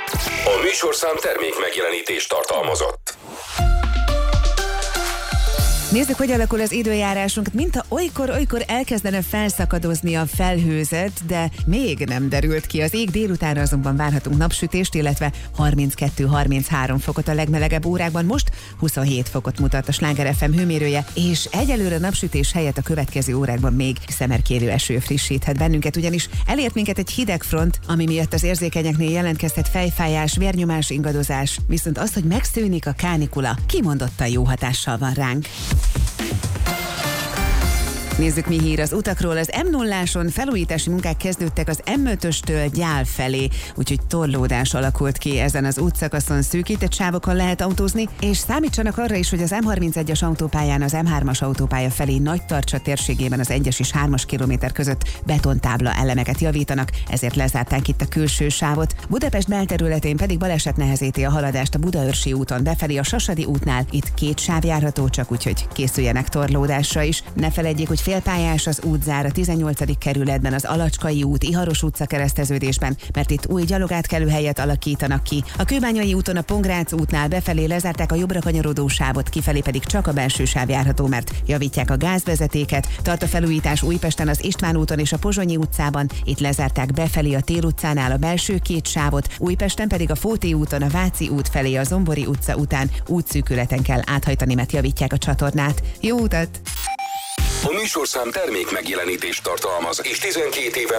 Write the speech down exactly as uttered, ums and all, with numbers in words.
A műsorszám termék megjelenítést tartalmazott. Nézzük, hogy alakul az időjárásunk. Mintha olykor-olykor elkezdene felszakadozni a felhőzet, de még nem derült ki. Az ég délutánra azonban várhatunk napsütést, illetve harminckettő-harminchárom fokot a legmelegebb órákban. Most huszonhét fokot mutat a Sláger ef em hőmérője, és egyelőre napsütés helyett a következő órákban még szemerkélő eső frissíthet bennünket, ugyanis elért minket egy hideg front, ami miatt az érzékenyeknél jelentkezhet fejfájás, vérnyomás ingadozás, viszont az, hogy megszűnik a kánikula, kimondottan jó hatással van ránk. Nézzük, mi hír az utakról. Az em nulláson felújítási munkák kezdődtek az em ötöstől Gyál felé, úgyhogy torlódás alakult ki ezen az útszakaszon, szűkített sávokon lehet autózni, és számítsanak arra is, hogy az em harmincegyes autópályán az em hármas autópálya felé Nagytarcsa térségében az egyes és hármas kilométer között betontábla elemeket javítanak, ezért lezárták itt a külső sávot. Budapest belterületén pedig baleset nehezíti a haladást a Budaörsi úton befelé a Sasadi útnál. Itt két sáv járható csak, úgyhogy készüljenek torlódásra is. Ne feledjék, hogy félpályás az útzár a tizennyolcadik kerületben, az Alacskai út, Iharos utca kereszteződésben, mert itt új gyalogátkelőhelyet alakítanak ki. A Kőbányai úton a Pongrác útnál befelé lezárták a jobbra kanyarodó sávot, kifelé pedig csak a belső sáv járható, mert javítják a gázvezetéket. Tart a felújítás Újpesten az István úton és a Pozsonyi utcában, itt lezárták befelé a Tél utcánál a belső két sávot, Újpesten pedig a Fóti úton a Váci út felé a Zombori utca után útszűkületen kell áthajtani, mert javítják a csatornát. Jó utat! A műsorszám termék megjelenítést tartalmaz, és tizenkét éven